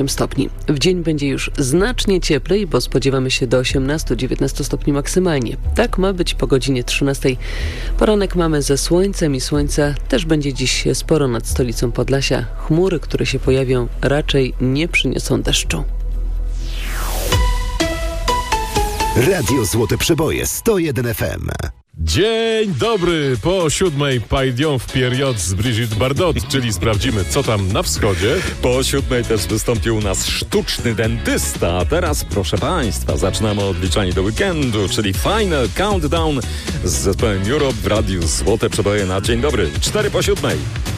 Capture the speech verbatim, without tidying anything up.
stopni. W dzień będzie już znacznie cieplej, bo spodziewamy się do osiemnastu do dziewiętnastu stopni maksymalnie. Tak ma być po godzinie trzynastej. Poranek mamy ze słońcem i słońca też będzie dziś sporo nad stolicą Podlasia. Chmury, które się pojawią, raczej nie przyniosą deszczu. Radio Złote Przeboje sto jeden F M. Dzień dobry, po siódmej Pajdion w period z Brigitte Bardot, czyli sprawdzimy, co tam na wschodzie. Po siódmej też wystąpił u nas sztuczny dentysta, a teraz, proszę Państwa, zaczynamy odliczanie do weekendu, czyli Final Countdown z zespołem Europe w Radiu Złote Przeboje na dzień dobry, cztery po siódmej.